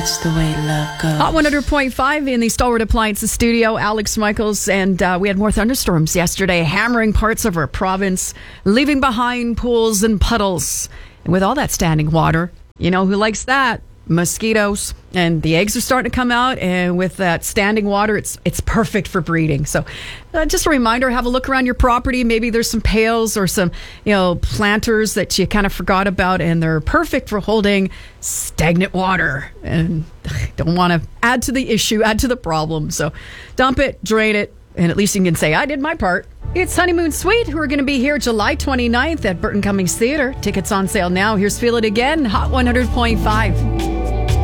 just the way love goes. Hot 100.5 in the Stalwart Appliances studio. Alex Michaels, and we had more thunderstorms yesterday, hammering parts of our province, leaving behind pools and puddles. And with all that standing water, you know who likes that? Mosquitoes. And the eggs are starting to come out, and with that standing water, it's perfect for breeding. So just a reminder, have a look around your property. Maybe there's some pails or some planters that you kind of forgot about, and they're perfect for holding stagnant water. And don't want to add to the issue, add to the problem. So dump it, drain it, and at least you can say, I did my part. It's Honeymoon Suite, who are going to be here July 29th at Burton Cummings Theatre. Tickets on sale now. Here's Feel It Again, Hot 100.5.